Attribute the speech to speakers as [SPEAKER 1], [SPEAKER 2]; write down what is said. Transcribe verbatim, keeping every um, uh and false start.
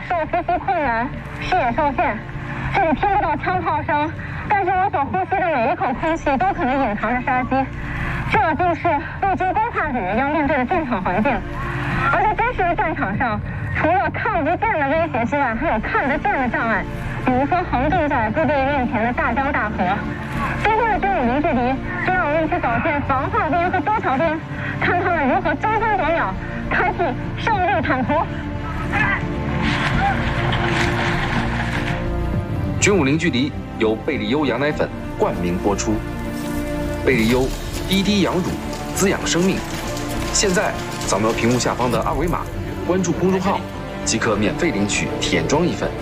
[SPEAKER 1] 受呼吸困难，视野受限，这里听不到枪炮声，但是我所呼吸的每一口空气都可能隐藏着杀机。这就是陆军规划旅要面对的战场环境。而在真实的战场上，除了看不见的威胁之外，还有看得见的障碍，比如说横亘在部队面前的大江大河。今天的军武零距离，就让我们一起走进防化边和多桥边，看他们如何争分夺秒，开辟胜利坦途。
[SPEAKER 2] 军武零距离由贝利优羊奶粉冠名播出。贝利优滴滴羊乳，滋养生命。现在扫描屏幕下方的二维码，关注公众号，即可免费领取体验装一份。